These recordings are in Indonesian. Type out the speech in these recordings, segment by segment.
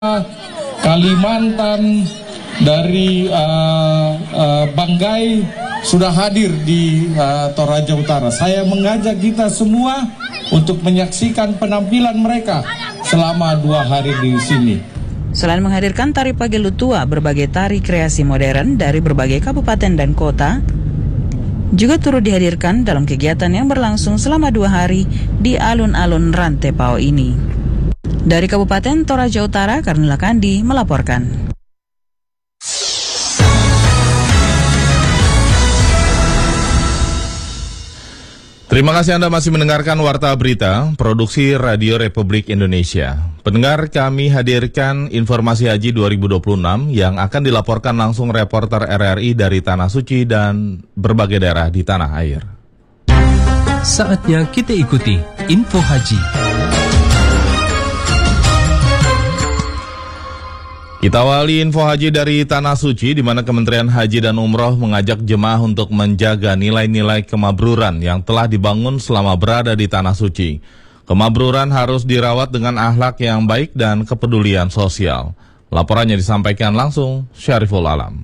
Kalimantan, dari Banggai sudah hadir di Toraja Utara. Saya mengajak kita semua untuk menyaksikan penampilan mereka selama 2 hari di sini. Selain menghadirkan tari Pagelutua, berbagai tari kreasi modern dari berbagai kabupaten dan kota juga turut dihadirkan dalam kegiatan yang berlangsung selama 2 hari di alun-alun Rantepao ini. Dari Kabupaten Toraja Utara, Karnila Kandi melaporkan. Terima kasih Anda masih mendengarkan Warta Berita, produksi Radio Republik Indonesia. Pendengar, kami hadirkan informasi haji 2026 yang akan dilaporkan langsung reporter RRI dari Tanah Suci dan berbagai daerah di tanah air. Saatnya kita ikuti info haji. Kita awali info haji dari Tanah Suci, di mana Kementerian Haji dan Umroh mengajak jemaah untuk menjaga nilai-nilai kemabruran yang telah dibangun selama berada di Tanah Suci. Kemabruran harus dirawat dengan akhlak yang baik dan kepedulian sosial. Laporannya disampaikan langsung Syariful Alam.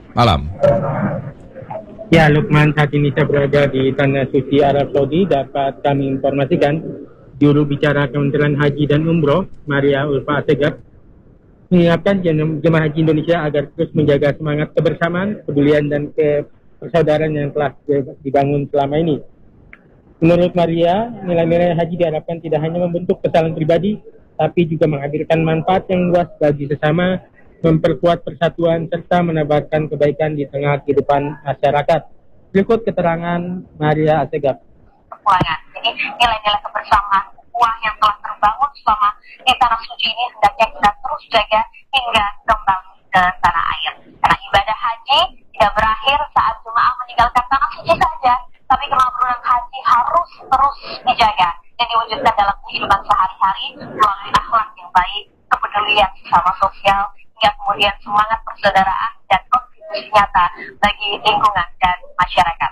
Ya, Lukman, saat ini saya berada di Tanah Suci Arab Saudi. Dapat kami informasikan, juru bicara Kementerian Haji dan Umroh, Maria Ulfa Asegaf, mengingatkan jemaah haji Indonesia agar terus menjaga semangat kebersamaan, kepedulian dan persaudaraan yang telah dibangun selama ini. Menurut Maria, nilai-nilai haji diharapkan tidak hanya membentuk kesalahan pribadi, tapi juga menghadirkan manfaat yang luas bagi sesama, memperkuat persatuan, serta menebarkan kebaikan di tengah kehidupan masyarakat. Berikut keterangan Maria Asegaf. Jadi nilai-nilai kebersamaan yang telah terbangun selama di Tanah Suci ini hendaknya kita terus jaga hingga kembali ke tanah air. Karena ibadah haji tidak berakhir saat jemaah meninggalkan Tanah Suci saja, tapi kemabruran haji harus terus dijaga dan diwujudkan dalam kehidupan sehari-hari melalui akhlak yang baik, kepedulian sesama sosial, hingga kemudian semangat persaudaraan dan kontribusi nyata bagi lingkungan dan masyarakat.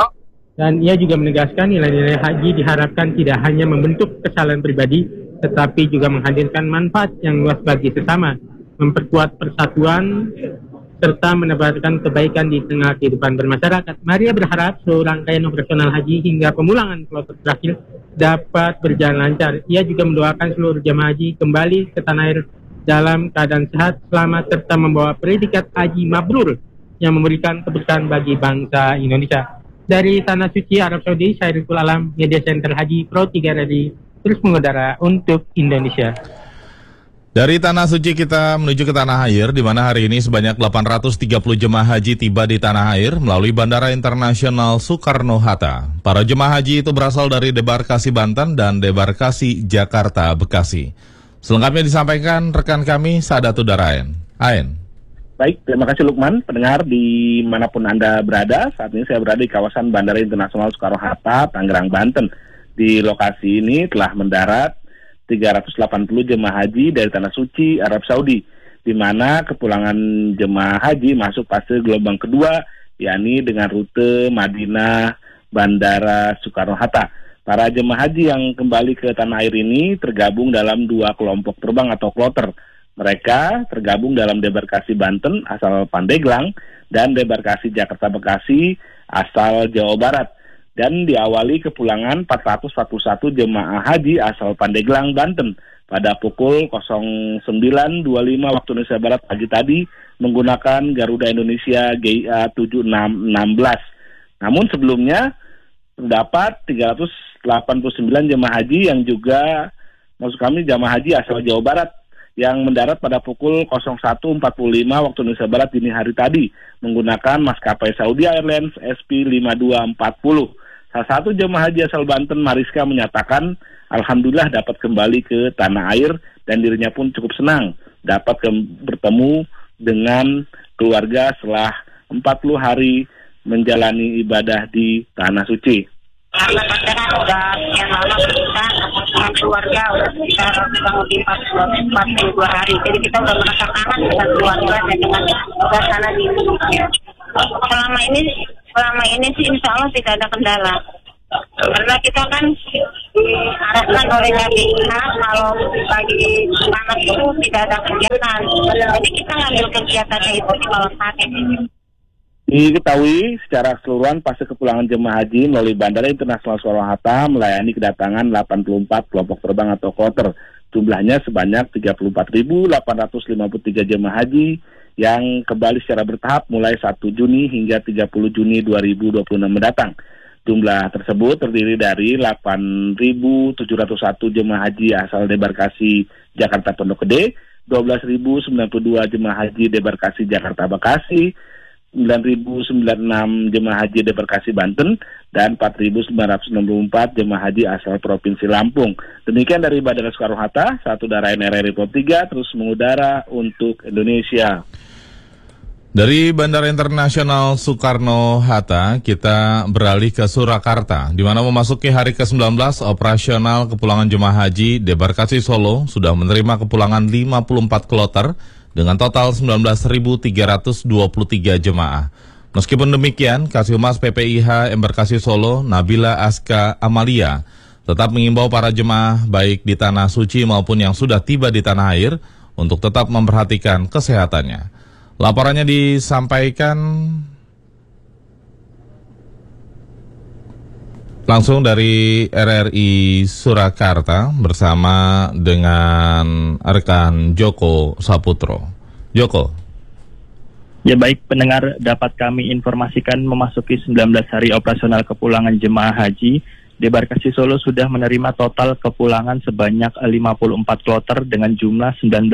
Dan ia juga menegaskan nilai-nilai haji diharapkan tidak hanya membentuk kesalahan pribadi, tetapi juga menghadirkan manfaat yang luas bagi sesama, memperkuat persatuan, serta menebarkan kebaikan di tengah kehidupan bermasyarakat. Maria berharap seluruh rangkaian operasional haji hingga pemulangan kloter terakhir dapat berjalan lancar. Ia juga mendoakan seluruh jemaah haji kembali ke tanah air dalam keadaan sehat, selamat, serta membawa predikat haji mabrur yang memberikan keberkahan bagi bangsa Indonesia. Dari Tanah Suci Arab Saudi, Syariful Alam, Media Center Haji Pro 3 RRI, terus mengudara untuk Indonesia. Dari Tanah Suci kita menuju ke Tanah Air, di mana hari ini sebanyak 830 jemaah haji tiba di Tanah Air melalui Bandara Internasional Soekarno-Hatta. Para jemaah haji itu berasal dari Debarkasi Banten dan Debarkasi Jakarta Bekasi. Selengkapnya disampaikan rekan kami Sadatul Daraen. Aen. Baik, terima kasih Lukman. Pendengar dimanapun Anda berada, saat ini saya berada di kawasan Bandara Internasional Soekarno-Hatta, Tangerang, Banten. Di lokasi ini telah mendarat 380 jemaah haji dari Tanah Suci, Arab Saudi, di mana kepulangan jemaah haji masuk fase gelombang kedua, yakni dengan rute Madinah, Bandara Soekarno-Hatta. Para jemaah haji yang kembali ke tanah air ini tergabung dalam 2 kelompok terbang atau kloter. Mereka tergabung dalam Debarkasi Banten asal Pandeglang dan Debarkasi Jakarta Bekasi asal Jawa Barat. Dan diawali kepulangan 441 jemaah haji asal Pandeglang, Banten pada pukul 09.25 waktu Indonesia Barat pagi tadi menggunakan Garuda Indonesia GIA 7616. Namun sebelumnya terdapat 389 jemaah haji yang juga maksud kami jemaah haji asal Jawa Barat yang mendarat pada pukul 01.45 waktu Indonesia Barat dini hari tadi menggunakan maskapai Saudi Airlines SP5240. Salah satu jemaah haji asal Banten, Mariska, menyatakan alhamdulillah dapat kembali ke tanah air dan dirinya pun cukup senang dapat bertemu dengan keluarga setelah 40 hari menjalani ibadah di Tanah Suci. Karena pacaran udah sekian lama kita sama keluarga udah sekitar kurang lebih 42 hari. Jadi kita udah merasa kangen dengan keluarga dan dengan suasana di Indonesia. Selama ini sih insya Allah tidak ada kendala. Karena kita kan diarahkan oleh KPIH kalau pagi panas itu tidak ada kegiatan. Jadi kita ngambil kegiatannya itu di malam hari. Diketahui secara keseluruhan pasca kepulangan jemaah haji melalui Bandara Internasional Soekarno-Hatta melayani kedatangan 84 kelompok terbang atau kloter. Jumlahnya sebanyak 34.853 jemaah haji yang kembali secara bertahap mulai 1 Juni hingga 30 Juni 2026 mendatang. Jumlah tersebut terdiri dari 8.701 jemaah haji asal debarkasi Jakarta Pondok Gede, 12.092 jemaah haji debarkasi Jakarta Bekasi, 9.096 jemaah haji debarkasi Banten, dan 4.964 jemaah haji asal Provinsi Lampung. Demikian dari Bandara Soekarno-Hatta, satu daerah NRRI Pop 3 terus mengudara untuk Indonesia. Dari Bandara Internasional Soekarno-Hatta, kita beralih ke Surakarta, di mana memasuki hari ke-19 operasional kepulangan jemaah haji debarkasi Solo sudah menerima kepulangan 54 kloter dengan total 19.323 jemaah. Meskipun demikian, Kasih Humas PPIH Embarkasi Solo, Nabila Aska Amalia, tetap mengimbau para jemaah baik di Tanah Suci maupun yang sudah tiba di tanah air untuk tetap memperhatikan kesehatannya. Laporannya disampaikan langsung dari RRI Surakarta bersama dengan rekan Joko Saputro. Joko. Ya baik pendengar, dapat kami informasikan memasuki 19 hari operasional kepulangan jemaah haji, debarkasi Solo sudah menerima total kepulangan sebanyak 54 kloter dengan jumlah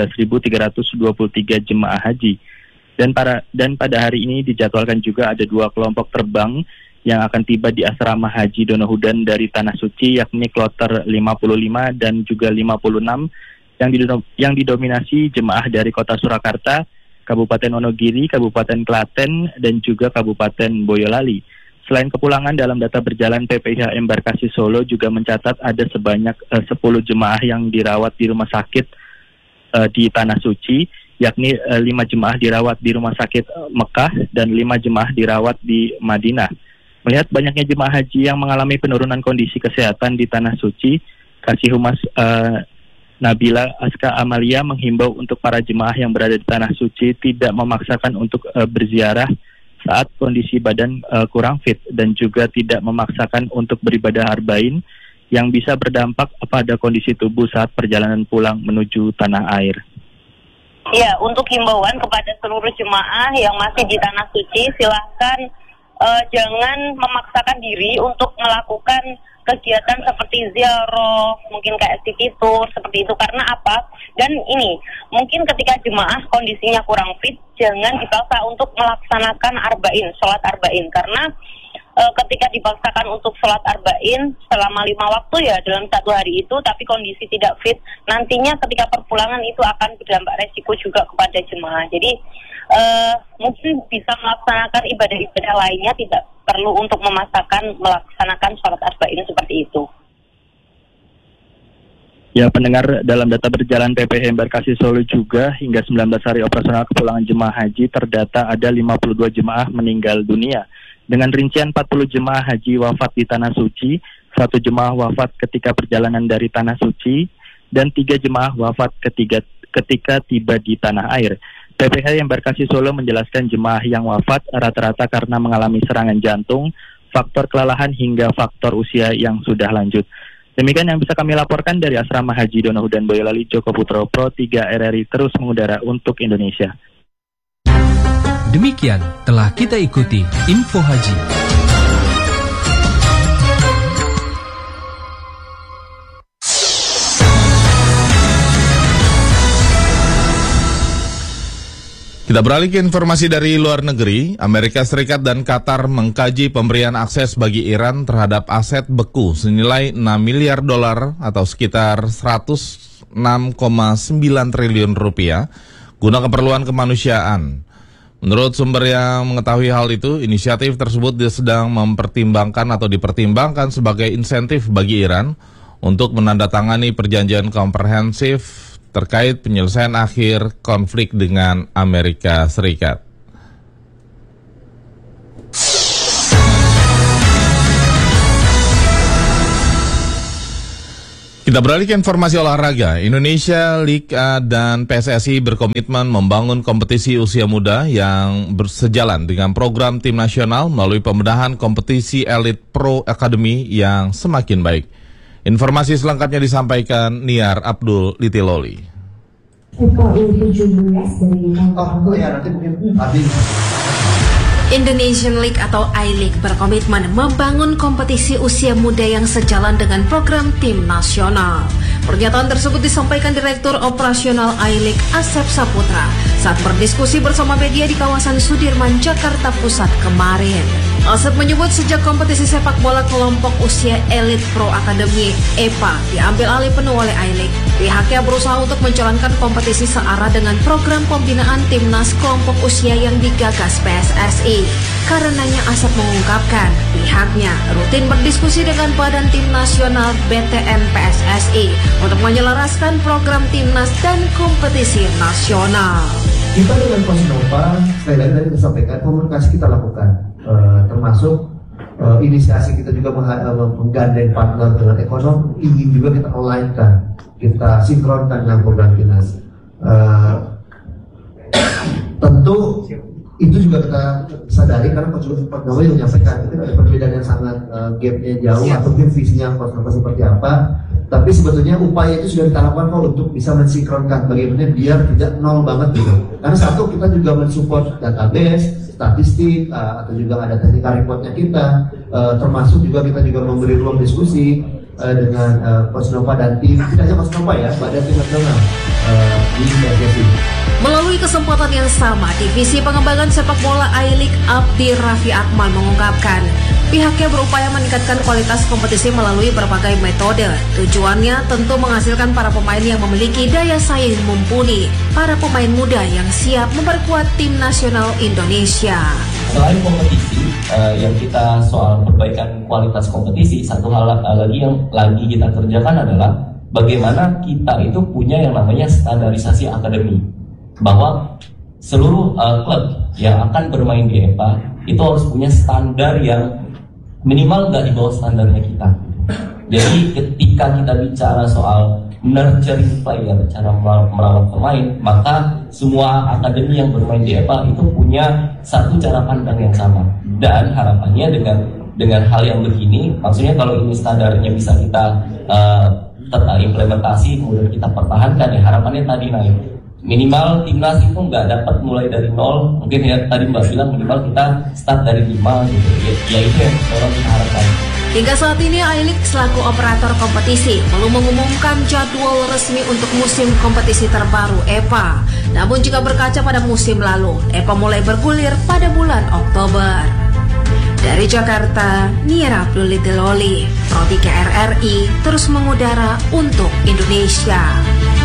19.323 jemaah haji. Dan pada hari ini dijadwalkan juga ada 2 kelompok terbang yang akan tiba di asrama haji Donohudan dari Tanah Suci, yakni kloter 55 dan juga 56 yang didominasi jemaah dari Kota Surakarta, Kabupaten Wonogiri, Kabupaten Klaten, dan juga Kabupaten Boyolali. Selain kepulangan, dalam data berjalan PPIH Embarkasi Solo juga mencatat ada sebanyak 10 jemaah yang dirawat di rumah sakit di Tanah Suci, yakni 5 jemaah dirawat di Rumah Sakit Mekah dan 5 jemaah dirawat di Madinah. Melihat banyaknya jemaah haji yang mengalami penurunan kondisi kesehatan di Tanah Suci, Kasih Humas Nabila Aska Amalia menghimbau untuk para jemaah yang berada di Tanah Suci tidak memaksakan untuk berziarah saat kondisi badan kurang fit dan juga tidak memaksakan untuk beribadah arba'in yang bisa berdampak pada kondisi tubuh saat perjalanan pulang menuju tanah air. Ya, untuk himbauan kepada seluruh jemaah yang masih di Tanah Suci, silahkan jangan memaksakan diri untuk melakukan kegiatan seperti ziarah, mungkin kayak city tour, seperti itu. Karena apa? Dan ini, mungkin ketika jemaah kondisinya kurang fit, jangan dipaksa untuk melaksanakan arba'in, sholat arba'in. Karena ketika dipaksakan untuk sholat arba'in selama 5 waktu ya dalam 1 hari itu, tapi kondisi tidak fit, nantinya ketika perpulangan itu akan berdampak resiko juga kepada jemaah. Jadi mungkin bisa melaksanakan ibadah-ibadah lainnya, tidak perlu untuk melaksanakan sholat arba'in seperti itu. Ya pendengar, dalam data berjalan PPIH Embarkasi Solo juga hingga 19 hari operasional kepulangan jemaah haji terdata ada 52 jemaah meninggal dunia. Dengan rincian 40 jemaah haji wafat di Tanah Suci, 1 jemaah wafat ketika perjalanan dari Tanah Suci, dan 3 jemaah wafat ketika tiba di tanah air. PPIH Embarkasi Solo menjelaskan jemaah yang wafat rata-rata karena mengalami serangan jantung, faktor kelelahan hingga faktor usia yang sudah lanjut. Demikian yang bisa kami laporkan dari Asrama Haji Donohudan Boyolali. Joko Putro, Pro 3 RRI terus mengudara untuk Indonesia. Demikian telah kita ikuti Info Haji. Kita beralih ke informasi dari luar negeri. Amerika Serikat dan Qatar mengkaji pemberian akses bagi Iran terhadap aset beku senilai 6 miliar dolar atau sekitar 106,9 triliun rupiah guna keperluan kemanusiaan. Menurut sumber yang mengetahui hal itu, inisiatif tersebut sedang mempertimbangkan atau dipertimbangkan sebagai insentif bagi Iran untuk menandatangani perjanjian komprehensif terkait penyelesaian akhir konflik dengan Amerika Serikat. Kita beralih ke informasi olahraga. Indonesia League A dan PSSI berkomitmen membangun kompetisi usia muda yang bersejalan dengan program tim nasional melalui pembenahan kompetisi Elite Pro Academy yang semakin baik. Informasi selengkapnya disampaikan Niar Abdul Litiloli. Indonesian League atau I-League berkomitmen membangun kompetisi usia muda yang sejalan dengan program tim nasional. Pernyataan tersebut disampaikan Direktur Operasional I-League Asep Saputra saat berdiskusi bersama media di kawasan Sudirman, Jakarta Pusat kemarin. Asep menyebut sejak kompetisi sepak bola kelompok usia Elite Pro Academy (EPA) diambil alih penuh oleh I-League, pihaknya berusaha untuk menjalankan kompetisi searah dengan program pembinaan timnas kelompok usia yang digagas PSSI. Karenanya Asep mengungkapkan pihaknya rutin berdiskusi dengan Badan Tim Nasional BTN PSSI untuk menyelaraskan program timnas dan kompetisi nasional. Kita dengan Posnova, sekali lagi tadi disampaikan, komunikasi kita lakukan, termasuk inisiasi kita juga menggandeng partner dengan ekonomi, ingin juga kita align-kan, kita sinkronkan dengan program timnas. Tentu itu juga kita sadari karena Coach Jokowi menyampaikan itu ada perbedaan yang sangat gapnya jauh atau mungkin visinya Coach seperti apa. Tapi sebetulnya upaya itu sudah kita lakukan kok untuk bisa mensinkronkan bagaimana biar tidak nol banget gitu. Karena satu kita juga mensupport database, statistik atau juga ada technical reportnya kita, termasuk juga kita juga memberi ruang diskusi dengan Coach Nova dan tim, tidak hanya Coach Nova ya, Badan Tim Nasional di PSSI. Melalui kesempatan yang sama, Divisi Pengembangan Sepak Bola I-League Abdi Raffi Akmal mengungkapkan pihaknya berupaya meningkatkan kualitas kompetisi melalui berbagai metode. Tujuannya tentu menghasilkan para pemain yang memiliki daya saing mumpuni, para pemain muda yang siap memperkuat tim nasional Indonesia. Selain kompetisi, yang kita soal perbaikan kualitas kompetisi, satu hal lagi yang lagi kita kerjakan adalah bagaimana kita itu punya yang namanya standarisasi akademi. Bahwa seluruh klub yang akan bermain di EPA itu harus punya standar yang minimal nggak di bawah standarnya kita. Jadi ketika kita bicara soal nurturing player, cara merawat pemain, maka semua akademi yang bermain di EPA itu punya satu cara pandang yang sama. Dan harapannya dengan hal yang begini, maksudnya kalau ini standarnya bisa kita implementasi, kemudian kita pertahankan, ya harapannya tadi naik. Minimal timnas itu nggak dapat mulai dari nol, mungkin ya tadi Mbak bilang minimal kita start dari 5 gitu, ya itu yang orang kita harapkan. Hingga saat ini I-League selaku operator kompetisi belum mengumumkan jadwal resmi untuk musim kompetisi terbaru EPA. Namun jika berkaca pada musim lalu, EPA mulai bergulir pada bulan Oktober. Dari Jakarta, Niar Abdul Litiloli, Pro 3 RRI terus mengudara untuk Indonesia.